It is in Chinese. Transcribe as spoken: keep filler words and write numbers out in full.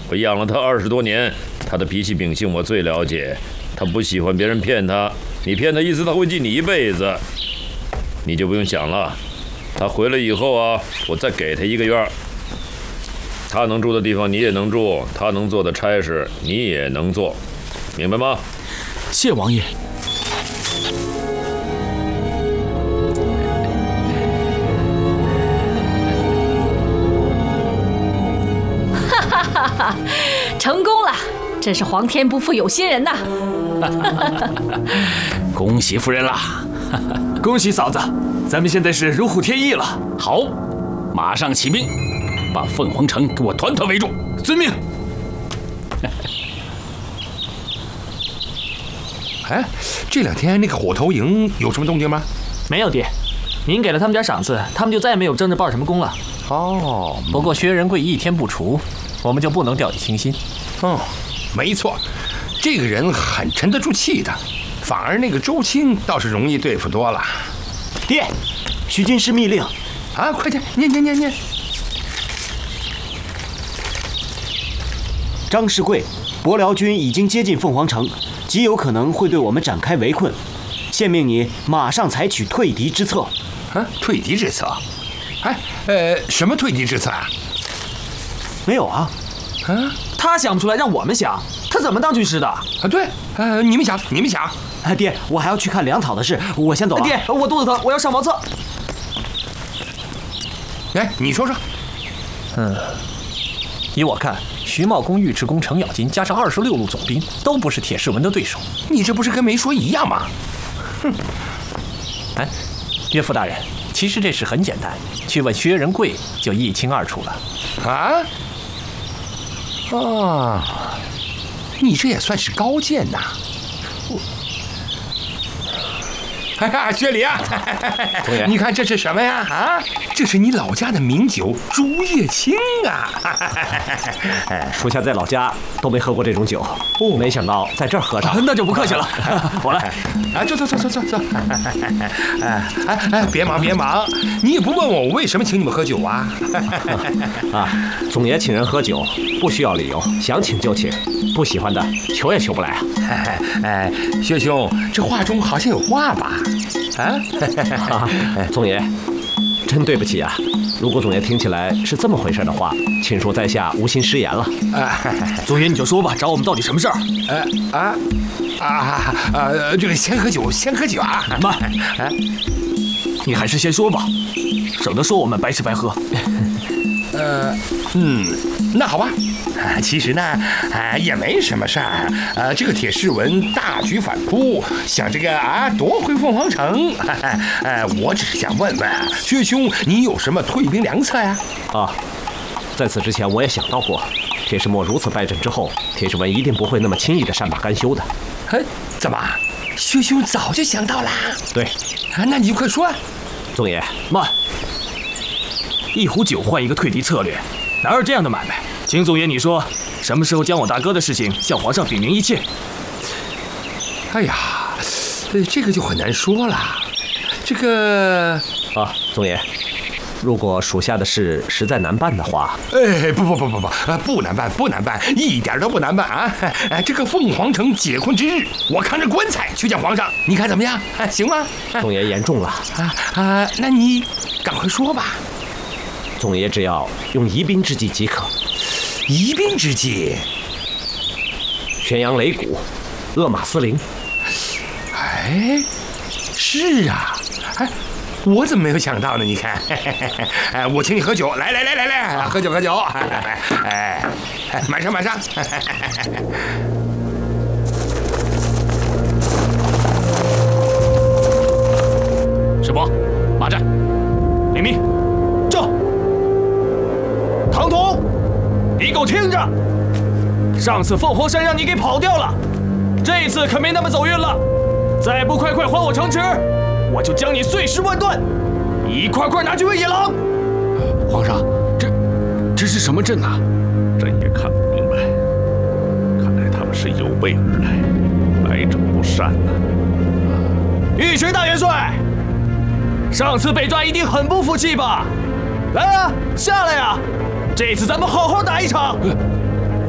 我养了他二十多年，他的脾气秉性我最了解。他不喜欢别人骗他，你骗他一次，他会记你一辈子。你就不用想了。他回来以后啊，我再给他一个院。他能住的地方你也能住，他能做的差事你也能做，明白吗？ 谢王爷。 哈哈哈哈！成功了，真是皇天不负有心人呐！ 恭喜夫人啦！ 恭喜嫂子，咱们现在是如虎添翼了。 好，马上起兵，把凤凰城给我团团围住。 遵命。 哎，这两天那个火头营有什么动静吗？ 没有爹，您给了他们点赏赐，他们就再也没有争着报什么功了。 哦， 不过薛仁贵一天不除，我们就不能掉以轻心。 哦，没错，这个人很沉得住气的，反而那个周青倒是容易对付多了。 爹，徐军师密令啊，快点念念念念。 张世贵，伯辽军已经接近凤凰城，极有可能会对我们展开围困。现命你马上采取退敌之策。 啊，退敌之策？哎，呃，什么退敌之策啊？ 没有啊。 啊， 他想不出来，让我们想。他怎么当军师的？ 啊，对，呃，你们想，你们想。 啊，爹，我还要去看粮草的事，我先走了。 爹，我肚子疼，我要上茅厕。 哎，你说说。 嗯，依我看，徐茂公、尉迟恭、程咬金加上二十六路总兵，都不是铁士文的对手。 你这不是跟没说一样吗？哼！ 哎，岳父大人，其实这事很简单，去问薛仁贵就一清二楚了。 啊？啊，你这也算是高见呐！哎呀，薛礼啊，你看这是什么呀？啊，这是你老家的名酒竹叶青啊！ 属下在老家都没喝过这种酒，哦，没想到在这儿喝上。 那就不客气了，我来。 啊，坐坐坐坐坐坐。哎哎哎，别忙别忙，你也不问我，我为什么请你们喝酒啊？ 啊，总爷请人喝酒不需要理由，想请就请，不喜欢的求也求不来啊。 哎，薛兄，这话中好像有话吧？啊， 总爷，真对不起啊！如果总爷听起来是这么回事的话，请恕在下无心失言了。 啊， 总爷你就说吧，找我们到底什么事儿？ 呃啊啊啊！这个先喝酒，先喝酒啊！ 慢，你还是先说吧，省得说我们白吃白喝。 呃，嗯，那好吧。其实呢，啊，也没什么事儿。呃，这个铁士文大举反扑，想这个啊夺回凤凰城。呃，我只是想问问薛兄，你有什么退兵良策呀？ 啊，在此之前我也想到过，铁士墨如此败阵之后，铁士文一定不会那么轻易的善罢甘休的。 哎，怎么，薛兄早就想到啦？ 对， 啊，那你就快说。 总爷， 慢，一壶酒换一个退敌策略，哪有这样的买卖？请总爷你说，什么时候将我大哥的事情向皇上禀明一切？ 哎呀，这个就很难说了。这个啊，总爷，如果属下的事实在难办的话， 哎，不不不不不，不难办，不难办，一点都不难办啊！哎，这个凤凰城解困之日，我扛着棺材去见皇上，你看怎么样？行吗？ 总爷言重了啊啊！那你赶快说吧。 总爷只要用疑兵之计即可。 疑兵之计， 悬杨擂鼓，勒马司令。 哎，是啊，哎，我怎么没有想到呢？你看，哎，我请你喝酒，来来来来来，喝酒喝酒，哎，满上满上。 师伯，马战，领命，正。唐突。你给我听着！上次凤凰山让你给跑掉了，这次可没那么走运了。再不快快还我城池，我就将你碎尸万段，一块块拿去喂野狼。 皇上，这这是什么阵啊？ 朕也看不明白，看来他们是有备而来，来者不善呐。 尉迟大元帅，上次被抓一定很不服气吧？来啊，下来啊！这次咱们好好打一场。